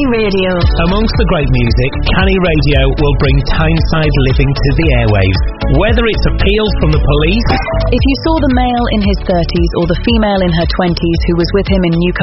Radio. Amongst the great music, Canny Radio will bring Tyneside living to the airwaves. Whether it's appeals from the police... If you saw the male in his 30s or the female in her 20s who was with him in Newcastle